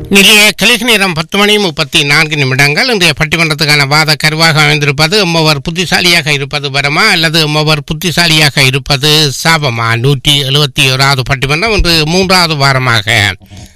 நிலைய கலிக நேரம் 10:34. இன்றைய பட்டிமன்றத்துக்கான வாத கருவாக அமைந்திருப்பது எம்மவர் புத்திசாலியாக இருப்பது வரமா அல்லது எம்மவர் புத்திசாலியாக இருப்பது சாபமா? 171வது பட்டிமன்றம் இன்று 3வது வாரமாக